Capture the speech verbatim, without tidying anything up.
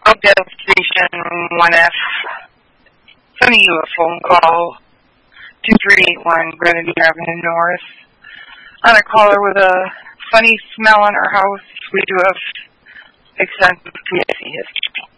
Odessa Station one F. Sending you a phone call. two three eight one Grenadier Avenue North. On a caller with a funny smell in her house. We do have extensive P S C history.